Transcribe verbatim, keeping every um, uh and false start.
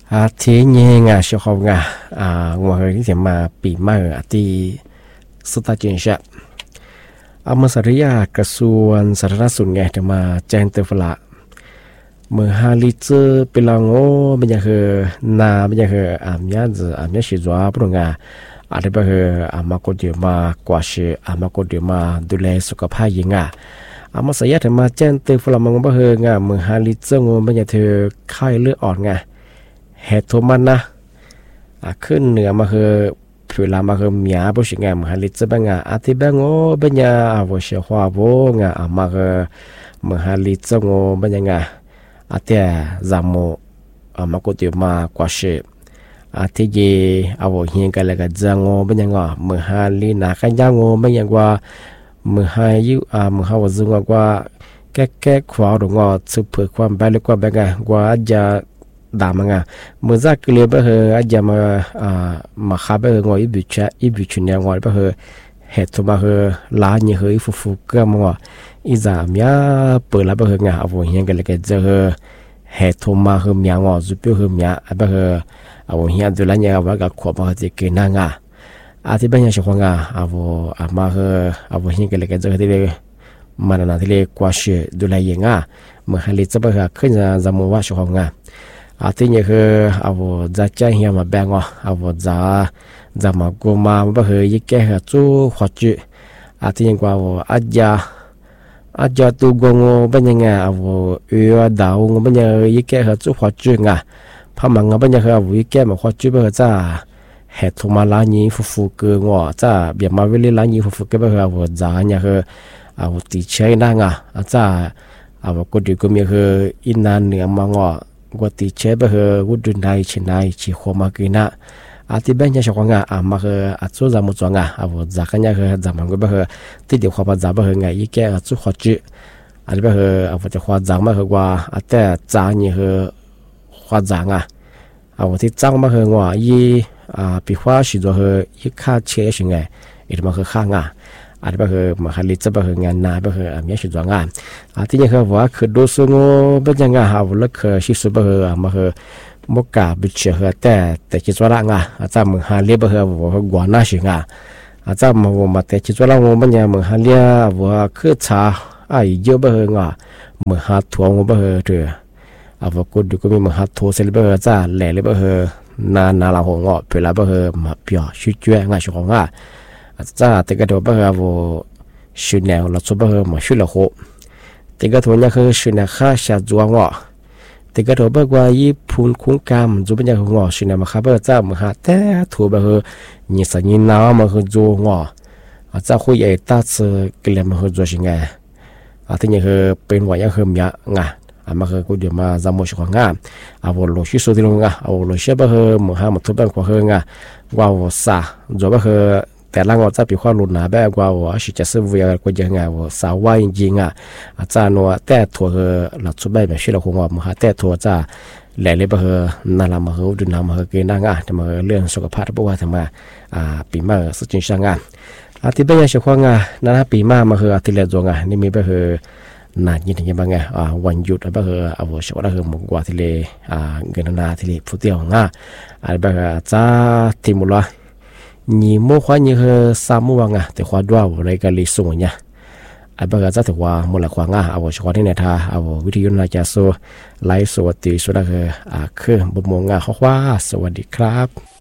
อาทีนี้งาชอบงาอ่างวดที่จะมาปีใหม่ที่สุดท้ายจีนใช่อามาสริยากระทรวงสาธารณสุขไงจะมาแจ้งเตือนละเมื่อฮาลิเจอเป็นลางโง่เป็นยังคือนาเป็นยังคืออามยาจะอามยาชิจวาปรุงาอาจจะเป็นคืออามาคนเดียวมากว่าชื่ออามาคนเดียวมาดูแลสุขภาพยังไงอามาสริยจะมาแจ้งเตือนละมังเป็นคืองาเมื่อฮาลิเจอโง่เป็นยังเธอไข้เลือดออกไงเหตุมันนะขึ้นเหนือมาคือผิวลามาคือมีอาบุษงามฮาลิจะเป็นงาอาทิตย์เป็นโง่เป็นยาอาวุธหัวโบงาอามาคือเมื่อฮาลิจะโง่เป็นยังไงอาทิตย์จำโมอามาก็จะมากว่าชื่ออาทิตย์อาวุธหินกันเลยก็จะโง่เป็นยังไงเมื่อฮาลินักยังโง่เป็นยังว่าเมื่อฮายุอาเมื่อฮาวซึงว่าแก่แก่ขวาหรืองอสุเพื่อความเป็นหรือความเป็นไงว่าจะดามังอ่ะเมื่อสักเลี้ยบเฮออาจจะมาอ่ามาขับเฮองออีบิชะอีบิชุนเนี่ยงอไปเฮอเหตุมาเฮอลาเนี่ยเฮออีฟุฟุก็มังอ่ะอีจามยาเปิดแล้วไปเฮองาเอาหัวเฮียกันเลยก็จะเฮอเหตุมาเฮอมีงอจุดเปเฮอมีอ่ะไปเฮอเอาหัวเฮียดูแลเนี่ยว่าก็ขวบมาจะกินนางอ่ะอาทิตย์เป็นยังไงงอ่ะเอาหัวอามาเฮอเอาหัวเฮียกันเลยก็จะที่เลยมันน่ะที่เลยกว่าชื่อดูแลยังอ่ะเมื่อให้ลิจะไปเฮอขึ้นจะจำว่าช่วงอ่ะอาทิตย์นี้คือเอาจะใจเหี่ยมาแบ่งอ่ะเอาจะจะมากูมาไม่เคยยิ่งแก่จู่หัวจุอาทิตย์นี้กว่าอาจจะอาจจะตัวกงเป็นยังไงเอาเอือดาวเป็นยังยิ่งแก่จู่หัวจุงอ่ะพามังเป็นยังคือเอายิ่งแก่มาหัวจุเป็นจะเหตุมาล้านยี่ฟุฟุกงอ่ะจะเบียมาเวลีล้านยี่ฟุฟุกเป็นเอาจะเนี่ยคือเอาติดเชื้อนั่งอ่ะจะเอาก็ดีก็มีคืออินนานเหนือมังอ่ะกติเชบเฮวุดุนไดชินายชิโคมากินะอาทิตย์เป็นยังชงงาอามาเฮอัตโซจามุจงาอาวุจากันยังเฮจามันก็เบเฮที่เดียวความจาเบเฮไงยี่แก่อัตโซขจิอาทิตย์เบเฮอาวุจะความจางมาเฮกว่าอาแต่จางยี่เฮความจางอ่ะอาวุที่จางมาเฮงว่ายี่อ่าปีว่าสิตัวเฮยี่ค่าเชื่อชิงไงอีกมาเฮข้างอ่ะอาจจะเป็นมาฮัลลิจะเป็นงานนาเป็นอามีชุดงานอาที่ยังคือว่าคือดูสูงเป็นยังไงหาวุลคือชิสุเป็นมาคือมุกกาบิเชื่อแต่แต่คิดว่าละงาอาจารย์มึงฮัลลิเป็นว่ากว่าน่าชิงาอาจารย์มึงมาแต่คิดว่าละงเป็นยังมึงฮัลลิว่าคือชาไอ้เยอะเป็นงามึงฮัททัวร์เป็นเรื่องอาว่ากูดูก็มีมึงฮัททัวร์เสร็จเป็นจ้าแหล่เลยเป็นนานาลาหงอ่ะเพื่อละเป็นมาเปียชุดเจ้างาชงอ่ะจ้าแต่ก็ตัวเบอร์ว่าชุดแนวเราชอบเบอร์มาชุดละโหแต่ก็ตัวนี้คือชุดแนวข้าชาจัวงอแต่ก็ตัวเบอร์ว่าญี่ปุ่นคุ้งกามจูเป็นอย่างงอชุดแนวมาข้าเบอร์จ้ามาหาแต่ตัวเบอร์ยี่สัญญาณมาคือจัวงอจ้าคุยไอ้ตาเสือกิเลมาคือจัวชิงไงอาที่นี่คือเป็นวันยังคือมีงาอามาคือกูเดี๋ยวมาจำมวยชุกงาเอาวโลชิสุดที่ลงงาเอาโลเชื่อเบอร์มาหามาทุบเป็นกว่าเฮงาว่าว่าซาจัวเบอร์แต่ละงอจะปีความรุนแรงแบบว่าว่าสิจะซื้อเวียก็ยังไงว่าสาวจริงๆอ่ะอาจารย์ว่าแต่ถั่วหลักสุดแบบชื่อเราคงว่ามาแต่ถั่วจะแหล่เลยไปเหรอนั่นละมาเหรอดูน้ำมาเหรอกินนั่งอ่ะแต่มาเรื่องสุขภาพเพราะว่าทำมาอ่าปีมาสุดจริงจังอ่ะอาทิตย์เป็นยังช่วงอ่ะนั่นปีมามาเหรออาทิตย์เลี้ยงจงอ่ะนี่มีไปเหรอนานยิ่งยังไงอ่าวันหยุดไปเหรอเอาไว้ช่วงนั้นเหรอมุกว่าที่เลยอ่าเงินนาที่เลยฟุตเดียวอ่ะอะไรไปเหรอจ้าทีมุล你莫怀你和沙漠王啊，得花多少来个里送呀？啊，不过这的话莫来花啊，啊，我是花天的他，啊，我วิทยุนาจาโซไลฟ์สวัสดีสุดาคืออ่าคือบุมงอ่ะข้อว่าสวัสดีครับ